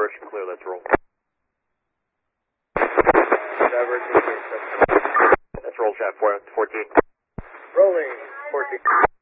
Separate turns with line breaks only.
direction clear, let's roll. Let's roll, chat 14.
Rolling.
14.